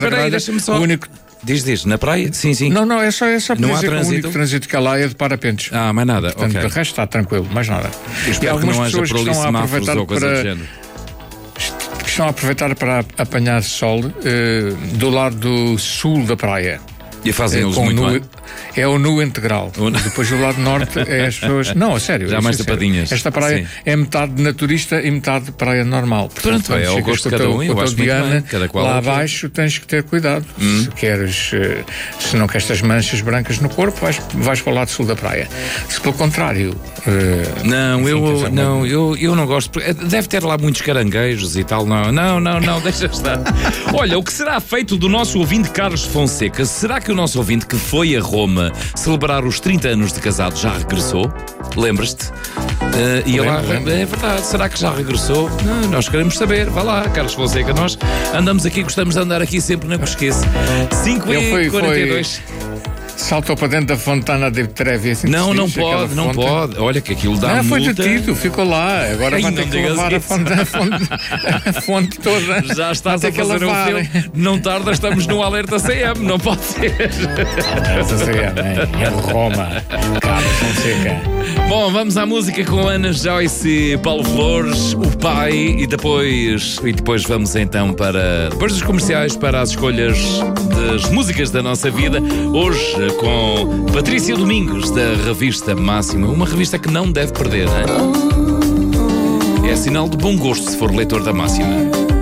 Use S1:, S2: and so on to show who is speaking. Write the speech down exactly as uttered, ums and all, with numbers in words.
S1: Espera aí, deixa-me só.
S2: O único...
S1: Diz, diz, na praia? Sim, sim.
S2: Não, não, é só, é só para
S1: Não há
S2: dizer que o
S1: trânsito?
S2: único trânsito que há lá é de parapentes.
S1: Ah, mais nada,
S2: Portanto,
S1: ok.
S2: de resto está tranquilo, mais nada.
S1: Eu espero que não haja por ali semáforos ou coisa do género.
S2: Que estão a aproveitar para apanhar sol eh, do lado sul da praia.
S1: E fazem
S2: É,
S1: eles
S2: com
S1: muito
S2: nu,
S1: bem.
S2: é o nu integral.
S1: O nu-
S2: Depois do lado norte é as pessoas. Não, a sério.
S1: Já
S2: isso
S1: mais
S2: é sério.
S1: tapadinhas.
S2: Esta praia
S1: Sim.
S2: é metade naturista e metade praia normal. Portanto,
S1: Pronto, é ao
S2: chegas
S1: gosto de
S2: com o
S1: cada
S2: teu-
S1: um, eu
S2: com o
S1: acho
S2: teu
S1: muito
S2: Diana,
S1: bem, cada qual
S2: lá
S1: é o que é.
S2: abaixo tens que ter cuidado. Se queres, eh, se não queres estas manchas brancas no corpo, vais, vais para o lado sul da praia. Se pelo contrário. eh,
S1: Não,
S2: enfim,
S1: eu,
S2: tens a-
S1: não eu, eu não gosto. porque Deve ter lá muitos caranguejos e tal. Não, não, não, não deixa estar. Olha, o que será feito do nosso ouvinte Carlos Fonseca? Será que o nosso ouvinte que foi a Roma celebrar os trinta anos de casado já regressou? Lembras-te? Uh, e ele lá,
S2: Lembro, lembro.
S1: é verdade, será que já regressou? Não, nós queremos saber. Vá lá, Carlos Fonseca. Nós andamos aqui, gostamos de andar aqui sempre, não esqueça. cinco
S2: Ele foi-
S1: e quarenta e dois.
S2: Saltou para dentro da Fontana de Trevi. Assim,
S1: Não, não
S2: diz, aquela
S1: pode, não
S2: fonte.
S1: pode. Olha que aquilo dá
S2: Não, foi
S1: multa.
S2: detido, ficou lá. Agora
S1: Ai,
S2: vai
S1: não
S2: ter que
S1: digas
S2: lavar a
S1: isso.
S2: fonte, a, fonte, a fonte toda.
S1: Já estás
S2: Vai
S1: a
S2: ter que
S1: fazer um
S2: lavar.
S1: filme. Não tarda, estamos no alerta C M, não pode ser.
S2: Essa sei, é, é Roma. Carlos Fonseca.
S1: Bom, vamos à música com Ana Joyce, Paulo Flores, o pai, e depois, e depois vamos então para, depois dos comerciais, para as escolhas das músicas da nossa vida. Hoje com Patrícia Domingos, da revista Máxima, uma revista que não deve perder, não é? É sinal de bom gosto se for leitor da Máxima.